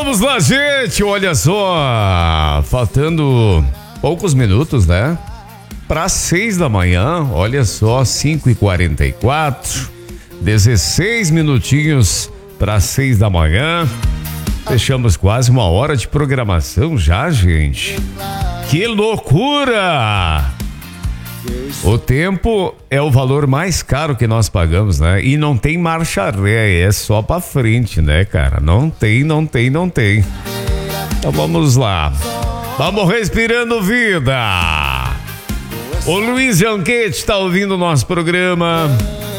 Vamos lá, gente, olha só, faltando poucos minutos, né? Para 6 da manhã, olha só, 5h44, 16 minutinhos para 6 da manhã. Fechamos quase uma hora de programação já, gente. Que loucura! O tempo é o valor mais caro que nós pagamos, né? E não tem marcha ré, é só pra frente, né, cara? Não tem. Então vamos lá. Vamos respirando vida. O Luiz Janquete tá ouvindo o nosso programa.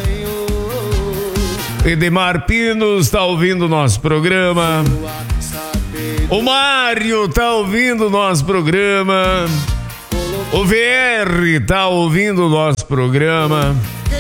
Edemar Pinos tá ouvindo o nosso programa. O Mário tá ouvindo o nosso programa. O VR tá ouvindo o nosso programa.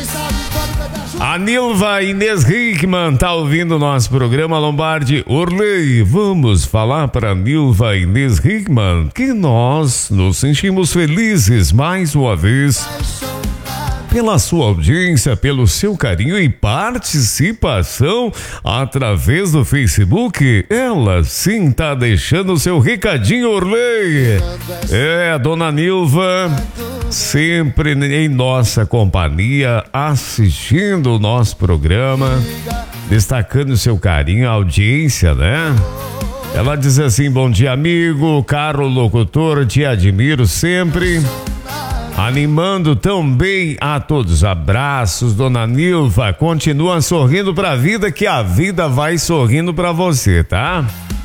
A Nilva Inês Hickman tá ouvindo o nosso programa. Lombardi, Orley, vamos falar para Nilva Inês Hickman que nós nos sentimos felizes mais uma vez pela sua audiência, pelo seu carinho e participação através do Facebook. Ela sim tá deixando o seu recadinho, Orley. É, a dona Nilva, sempre em nossa companhia, assistindo o nosso programa, destacando o seu carinho, a audiência, né? Ela diz assim: bom dia, amigo, caro locutor, te admiro sempre. Animando tão bem a todos. Abraços, dona Nilva. Continua sorrindo pra vida, que a vida vai sorrindo pra você, tá?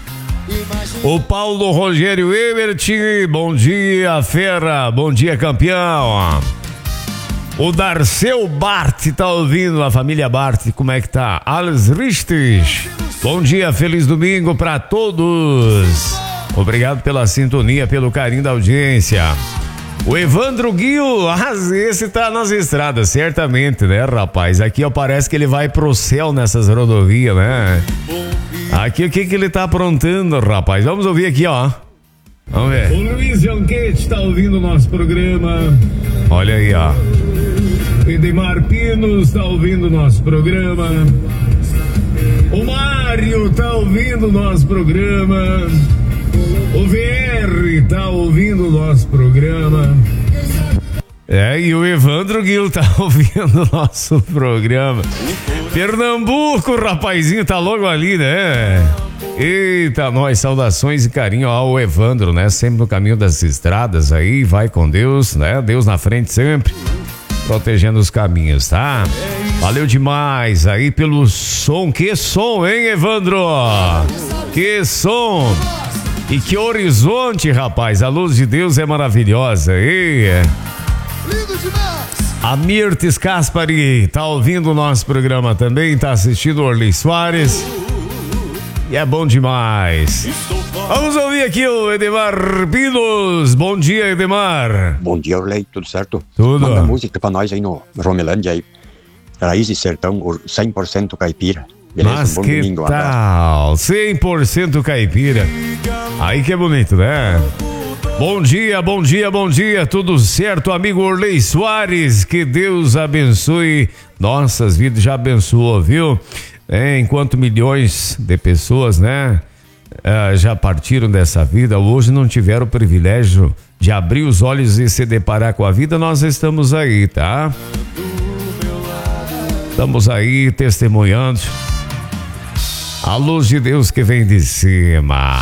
O Paulo Rogério Ebert, bom dia, fera. Bom dia, campeão. O Darceu Bart tá ouvindo, a família Bart, como é que tá? Alice Ristes, bom dia, feliz domingo pra todos. Obrigado pela sintonia, pelo carinho da audiência. O Evandro Guil, esse tá nas estradas, certamente, né, rapaz? Aqui, ó, parece que ele vai pro céu nessas rodovias, né? Aqui, o que ele tá aprontando, rapaz? Vamos ouvir aqui, ó. Vamos ver. O Luiz Janquete tá ouvindo o nosso programa. Olha aí, ó. Edemar Pinos tá ouvindo o nosso programa. O Mário tá ouvindo o nosso programa. O VR tá ouvindo o nosso programa. É, e o Evandro Guil tá ouvindo o nosso programa. Pernambuco, rapazinho, tá logo ali, né? Eita, nós, saudações e carinho ao Evandro, né? Sempre no caminho das estradas aí, vai com Deus, né? Deus na frente sempre, protegendo os caminhos, tá? Valeu demais aí pelo som. Que som, hein, Evandro? Que som! E que horizonte, rapaz, a luz de Deus é maravilhosa. Lindo demais. A Mirtes Caspari tá ouvindo o nosso programa também, tá assistindo o Orley Soares. E é bom demais. Vamos ouvir aqui o Edemar Pinos. Bom dia, Edemar. Bom dia, Orley, tudo certo? Tudo. Manda música pra nós aí no Romelândia aí. Raiz e Sertão, 100% caipira. Beleza? Mas Bom que domingo, tal? 100% caipira. Aí que é bonito, né? Bom dia, bom dia, bom dia. Tudo certo, amigo Orley Soares? Que Deus abençoe nossas vidas. Já abençoou, viu? Enquanto milhões de pessoas, né, já partiram dessa vida, hoje não tiveram o privilégio de abrir os olhos e se deparar com a vida, nós estamos aí, tá? Estamos aí testemunhando a luz de Deus que vem de cima.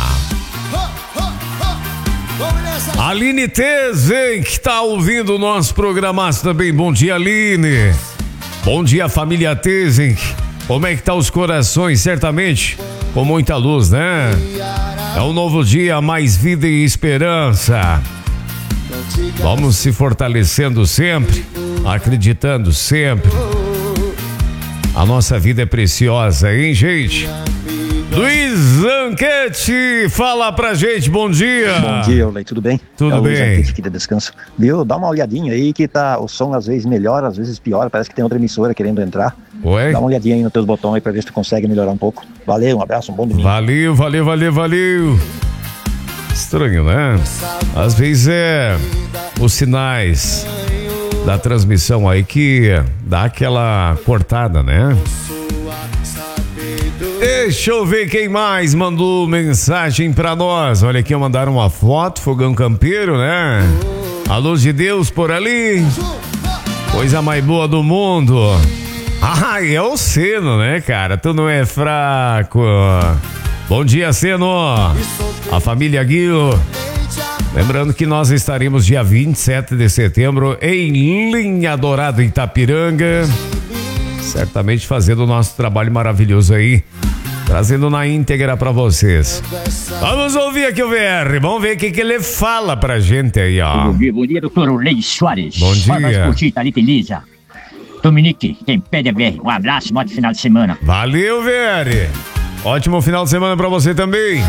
Aline Tezen, que tá ouvindo o nosso programa também. Bom dia, Aline. Bom dia, família Tezen. Como é que tá os corações? Certamente com muita luz, né? É um novo dia, mais vida e esperança. Vamos se fortalecendo sempre, acreditando sempre. A nossa vida é preciosa, hein, gente? Luiz Zanquete, fala pra gente, bom dia. Bom dia, Orley, tudo bem? Tudo bem. Luiz Zanquete aqui de Descanso. Viu? Dá uma olhadinha aí que tá o som às vezes melhor, às vezes pior, parece que tem outra emissora querendo entrar. Ué? Dá uma olhadinha aí nos teus botões aí pra ver se tu consegue melhorar um pouco. Valeu, um abraço, um bom domingo. Valeu. Estranho, né? Às vezes é os sinais da transmissão aí que dá aquela cortada, né? Deixa eu ver quem mais mandou mensagem pra nós. Olha aqui, mandaram uma foto, fogão campeiro, né? A luz de Deus por ali. Coisa mais boa do mundo. Ah, é o Seno, né, cara? Tu não é fraco. Bom dia, Seno. A família Guil. Lembrando que nós estaremos dia 27 de setembro em Linha Dourado, Itapiranga. Certamente fazendo o nosso trabalho maravilhoso aí. Trazendo na íntegra pra vocês. Vamos ouvir aqui o VR. Vamos ver o que ele fala pra gente aí, ó. Bom dia, doutor Lei Soares. Bom dia. Nós curtir, Thalita e Lisa. Dominique, quem pede é VR. Um abraço, um ótimo final de semana. Valeu, VR. Ótimo final de semana pra você também.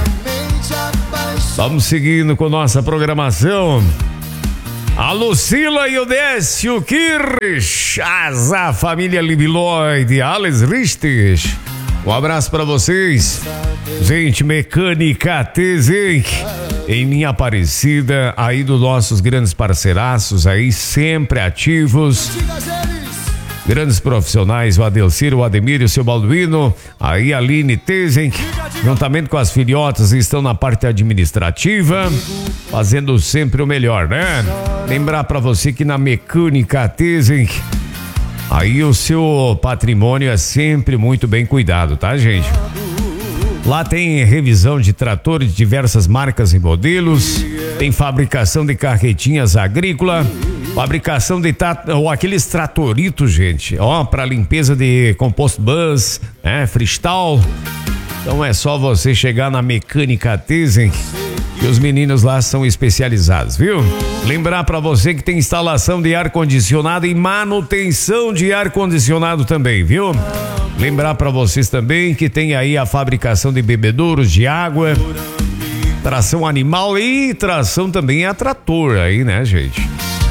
Vamos seguindo com nossa programação. A Lucila e o Décio Kirsch, a família Libiloide, Alex Ristes. Um abraço pra vocês. Gente, Mecânica T-Zenc, em linha Aparecida, aí dos nossos grandes parceiraços aí, sempre ativos. Grandes profissionais, o Adelcir, o Ademir e o seu Balduino, aí a Aline Tezenk, juntamente com as filhotas, estão na parte administrativa, fazendo sempre o melhor, né? Lembrar pra você que na Mecânica Tezenk, aí o seu patrimônio é sempre muito bem cuidado, tá, gente? Lá tem revisão de tratores de diversas marcas e modelos, tem fabricação de carretinhas agrícola, fabricação de aqueles tratoritos, gente, ó, para limpeza de compost bus, freestyle. Então é só você chegar na Mecânica Tezenk, que os meninos lá são especializados, viu? Lembrar para você que tem instalação de ar-condicionado e manutenção de ar-condicionado também, viu? Lembrar para vocês também que tem aí a fabricação de bebedouros de água, tração animal e tração também a trator aí, né, gente?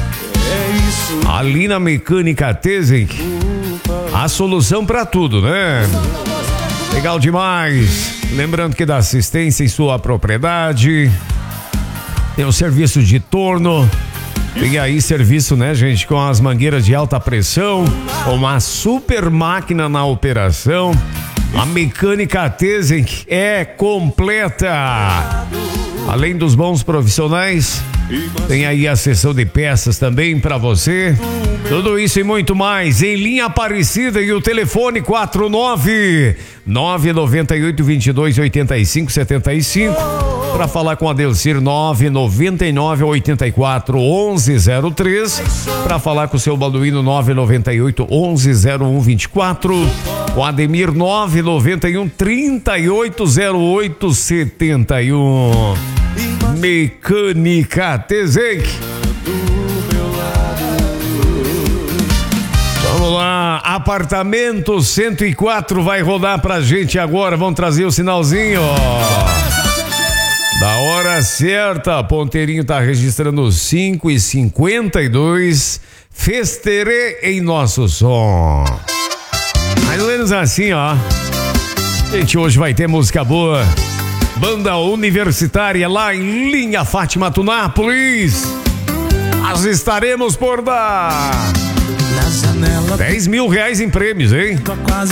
Ali na Mecânica Tezenk, a solução para tudo, né? Legal demais. Lembrando que dá assistência em sua propriedade. Tem o serviço de torno. Tem aí serviço, né, gente, com as mangueiras de alta pressão. Uma super máquina na operação. A Mecânica Tezenk é completa. Além dos bons profissionais, tem aí a seção de peças também para você. Tudo isso e muito mais em linha Aparecida e o telefone 49998228575 para falar com a Delcir 999841103, para falar com o seu Balduino 998110124, o Ademir 991380871. Mecânica Tezenk. Vamos lá, apartamento 104 vai rodar pra gente agora. Vamos trazer o sinalzinho, da hora certa. Ponteirinho tá registrando 5h52. Festerê em nosso som. Mais ou menos assim, ó. Gente, hoje vai ter música boa. Banda Universitária lá em Linha Fátima Tunápolis. Nós estaremos por dar 10 mil reais em prêmios, hein?